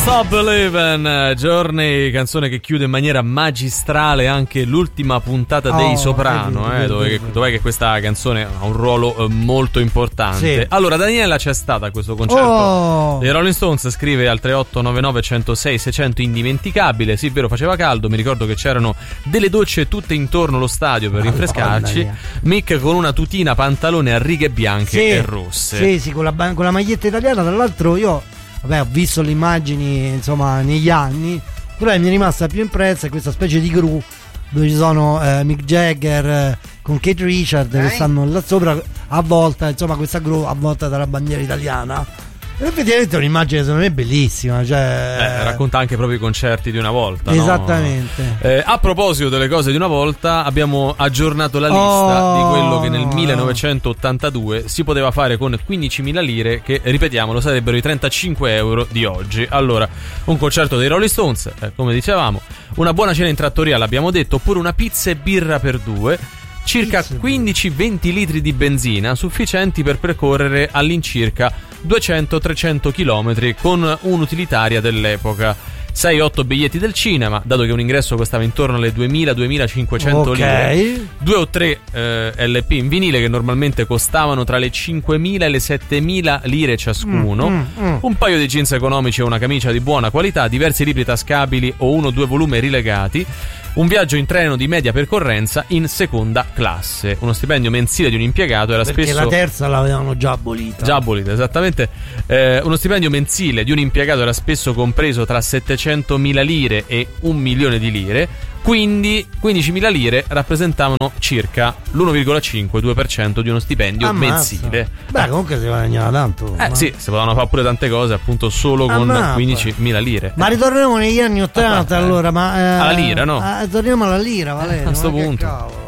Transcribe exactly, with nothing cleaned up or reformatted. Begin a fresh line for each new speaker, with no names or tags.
Stop Believin', Journey, canzone che chiude in maniera magistrale anche l'ultima puntata dei
oh,
Soprano,
vedi,
eh, dove,
vedi, vedi.
dov'è che questa canzone ha un ruolo eh, molto importante.
Sì.
Allora, Daniela c'è stata a questo concerto
Oh.
dei Rolling Stones, scrive al tre otto nove nove uno zero sei sei zero zero, indimenticabile. Sì, vero, faceva caldo, mi ricordo che c'erano delle docce tutte intorno allo stadio per rinfrescarci. Mick con una tutina, pantalone a righe bianche
Sì,
e rosse.
Sì, sì, con la, con la maglietta italiana. Tra l'altro io, vabbè, ho visto le immagini, insomma, negli anni. Quella che mi è rimasta più impressa è questa specie di gru dove ci sono eh, Mick Jagger eh, con Kate Richard eh? che stanno là sopra, avvolta, insomma, questa gru avvolta dalla bandiera italiana. E effettivamente è un'immagine secondo me bellissima, cioè...
eh, racconta anche proprio i concerti di una volta,
esattamente,
no? eh, a proposito delle cose di una volta, abbiamo aggiornato la lista
oh,
di quello che nel millenovecentottantadue si poteva fare con quindicimila lire, che ripetiamolo sarebbero i trentacinque euro di oggi. Allora, un concerto dei Rolling Stones, eh, come dicevamo, una buona cena in trattoria, l'abbiamo detto, oppure una pizza e birra per due, circa quindici venti litri di benzina, sufficienti per percorrere all'incirca duecento trecento chilometri con un'utilitaria dell'epoca. sei otto biglietti del cinema, dato che un ingresso costava intorno alle duemila duemilacinquecento
okay.
lire, due o tre eh, L P in vinile che normalmente costavano tra le cinquemila e le settemila lire ciascuno,
mm, mm, mm.
un paio di jeans economici e una camicia di buona qualità, diversi libri tascabili o uno o due volumi rilegati, un viaggio in treno di media percorrenza in seconda classe, uno stipendio mensile di un impiegato era
perché
spesso...
la terza l'avevano già abolita.
Già abolita, esattamente. Eh, uno stipendio mensile di un impiegato era spesso compreso tra settecentomila lire e un milione di lire, quindi quindicimila lire rappresentavano circa l'uno virgola cinque due per cento di uno stipendio
Ammazza.
mensile.
Beh, comunque si guadagnava tanto.
Eh
ma...
sì, si potevano fare pure tante cose appunto solo con
Ammazza.
quindicimila lire.
Ma ritorniamo negli anni ottanta,
Ah,
allora, ma... Eh,
alla lira, no?
Eh, torniamo alla lira, Valerio.
A sto
ma che
punto.
cavolo.